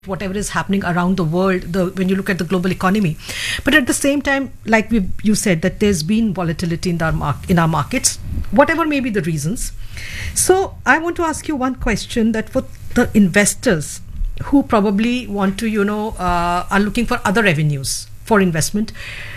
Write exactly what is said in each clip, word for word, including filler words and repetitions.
whatever is happening around the world, the when you look at the global economy. But at the same time, like we you said, that there's been volatility in our mar- in our markets, whatever may be the reasons. So I want to ask you one question, that for the investors who probably want to, you know, uh, are looking for other avenues for investment,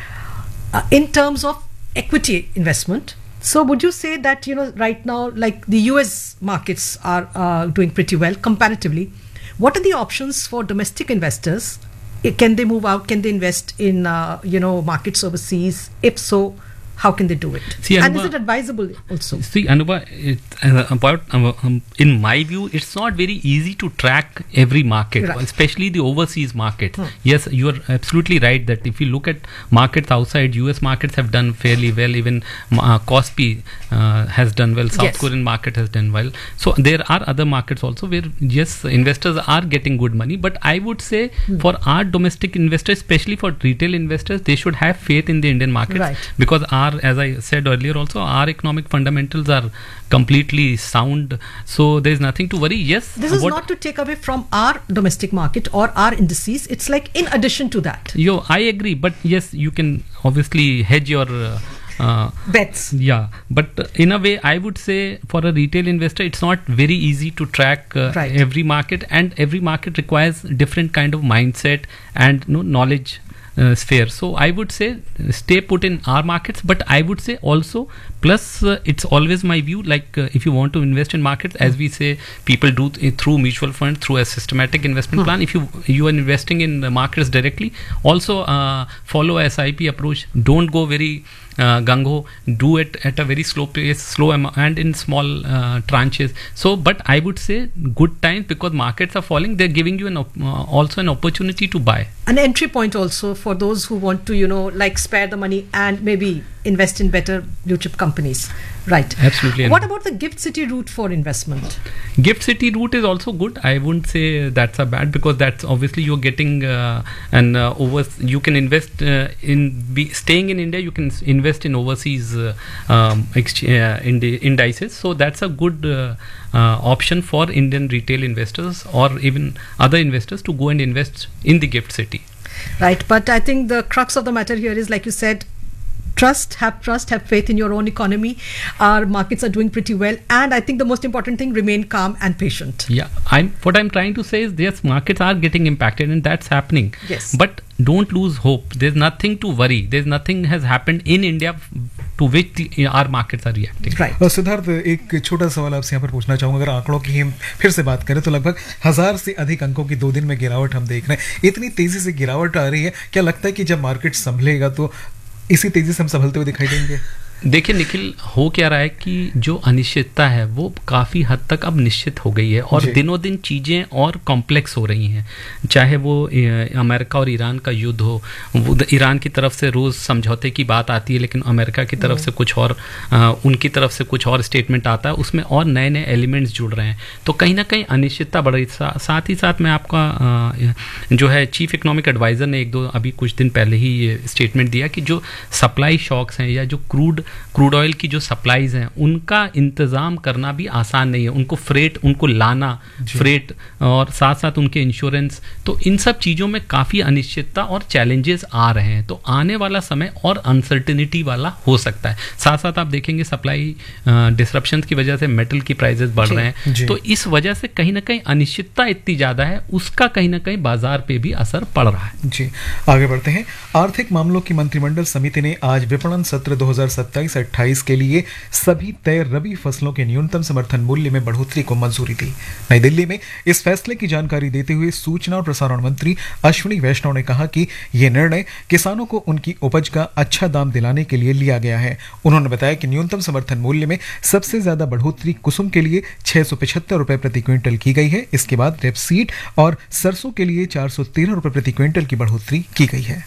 uh, in terms of equity investment. So would you say that, you know, right now, like the U S markets are uh, doing pretty well comparatively? What are the options for domestic investors? Can they move out? Can they invest in, uh, you know, markets overseas? If so, how can they do it? See, and Anubha, is it advisable also? See, Anubha, it, uh, about um, um, in my view, it's not very easy to track every market, Right. especially the overseas market. Hmm. Yes, you are absolutely right that if you look at markets outside, U S markets have done fairly well. Even uh, Kospi uh, has done well. South Yes. Korean market has done well. So there are other markets also where, yes, investors are getting good money. But I would say Hmm. for our domestic investors, especially for retail investors, they should have faith in the Indian markets, Right. because our, as I said earlier also, our economic fundamentals are completely sound, so there is nothing to worry. Yes, This is what- not to take away from our domestic market or our indices. It's like in addition to that. Yo, I agree, but yes, you can obviously hedge your uh, uh, Bets. yeah, but uh, in a way, I would say for a retail investor, it's not very easy to track uh, Right. every market, and every market requires different kind of mindset and, you know, knowledge uh, sphere. So I would say uh, stay put in our markets, but I would say also, plus uh, it's always my view, like uh, if you want to invest in markets, as we say, people do th- through mutual fund, through a systematic investment Hmm. plan. If you you are investing in the markets directly, also uh, follow S I P approach. Don't go very uh, gung-ho. Do it at a very slow pace, slow am- and in small uh, tranches. So, but I would say good times, because markets are falling. They're giving you an op- uh, also an opportunity to buy. An entry point also for those who want to, you know, like spare the money and maybe invest in better blue chip companies. Right. Absolutely. What about the Gift City route for investment? Gift City route is also good. I wouldn't say that's a bad, because that's obviously you're getting uh, an uh, over. You can invest uh, in be, staying in India. You can s- invest in overseas uh, um, ex- uh, indi- indices. So that's a good uh, uh, option for Indian retail investors or even other investors to go and invest in the Gift City. Right. But I think the crux of the matter here is, like you said, trust, have trust, have faith in your own economy. Our markets are doing pretty well. And I think the most important thing, remain calm and patient. Yeah, I'm what I'm trying to say is, yes, markets are getting impacted, and that's happening. Yes. But don't lose hope. There's nothing to worry. There's nothing has happened in India to which the, our markets are reacting. Right. और सिद्धार्थ, एक छोटा सवाल आपसे यहाँ पर पूछना चाहूंगा। अगर आंकड़ों की हम फिर से बात करें तो लगभग हजार से अधिक अंकों की दो दिन में गिरावट हम देख रहे हैं। इतनी तेजी से गिरावट आ रही है, क्या लगता है कि जब मार्केट संभलेगा तो इसी तेजी से हम संभलते हुए दिखाई देंगे? देखिए निखिल, हो क्या रहा है कि जो अनिश्चितता है वो काफ़ी हद तक अब निश्चित हो गई है, और जी। दिनों दिन चीज़ें और कॉम्प्लेक्स हो रही हैं। चाहे वो ए, अमेरिका और ईरान का युद्ध हो, वो द- ईरान की तरफ से रोज़ समझौते की बात आती है, लेकिन अमेरिका की तरफ से कुछ और आ, उनकी तरफ से कुछ और स्टेटमेंट आता है, उसमें और नए नए एलिमेंट्स जुड़ रहे हैं। तो कहीं ना कहीं अनिश्चितता बढ़ रही। सा, साथ ही साथ मैं आपका आ, जो है चीफ इकोनॉमिक एडवाइज़र ने एक दो अभी कुछ दिन पहले ही ये स्टेटमेंट दिया कि जो सप्लाई शॉक्स हैं या जो क्रूड क्रूड ऑयल की जो सप्लाईज हैं, उनका इंतज़ाम करना भी आसान नहीं है। उनको फ्रेट, उनको लाना, फ्रेट, और साथ साथ उनके इंश्योरेंस, तो इन सब चीज़ों में काफ़ी अनिश्चितता और चैलेंजेस आ रहे हैं। तो आने वाला समय और अनसर्टिनिटी वाला हो सकता है। साथ साथ आप देखेंगे सप्लाई डिसरप्शन की वजह से मेटल की प्राइजेस बढ़ जी, रहे हैं, जी। तो इस वजह से कहीं ना कहीं अनिश्चितता इतनी ज़्यादा है, उसका कहीं ना कहीं बाजार पे भी असर पड़ रहा है। जी, आगे बढ़ते हैं। आर्थिक मामलों की मंत्रिमंडल समिति ने आज विपणन सत्र दो हज़ार सत्ताईस अट्ठाईस के लिए सभी तय रबी फसलों के न्यूनतम समर्थन मूल्य में बढ़ोतरी को मंजूरी दी। नई दिल्ली में इस फैसले की जानकारी देते हुए सूचना और प्रसारण मंत्री अश्विनी वैष्णव ने कहा कि यह निर्णय किसानों को उनकी उपज का अच्छा दाम दिलाने के लिए लिया गया है। उन्होंने बताया कि न्यूनतम समर्थन मूल्य में सबसे ज्यादा बढ़ोतरी कुसुम के लिए छह सौ पचहत्तर रुपए प्रति क्विंटल की गई है। इसके बाद रेपसीड और सरसों के लिए चार सौ तेरह रुपए प्रति क्विंटल की बढ़ोतरी की गई है।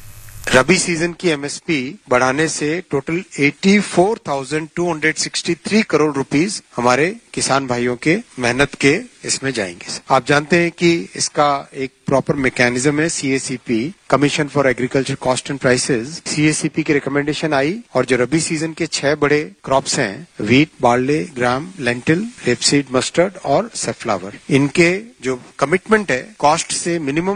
रबी सीजन की एमएसपी बढ़ाने से टोटल चौरासी हज़ार दो सौ तिरसठ करोड़ रुपीस हमारे किसान भाइयों के मेहनत के इसमें जाएंगे। आप जानते हैं कि इसका एक प्रॉपर मैकेनिज्म है, CACP, commission for agriculture cost and prices. CACP की रिकमेंडेशन आई और जो रबी सीजन के छह बड़े क्रॉप्स हैं, वीट, बार्ले, ग्राम, लेंटिल, रेपसीड, मस्टर्ड और सनफ्लावर, इनके जो कमिटमेंट है कॉस्ट से मिनिमम